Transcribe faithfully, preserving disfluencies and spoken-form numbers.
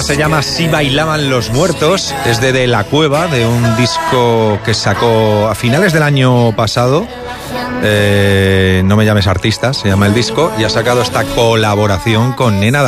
se llama Si bailaban los muertos, es de De La Cueva, de un disco que sacó a finales del año pasado. Eh, no me llames artista, se llama el disco, y ha sacado esta colaboración con Nena